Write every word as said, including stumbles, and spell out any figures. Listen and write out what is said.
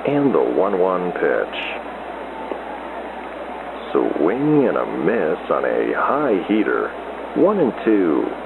And the one one pitch. Swing and a miss on a high heater. One and two.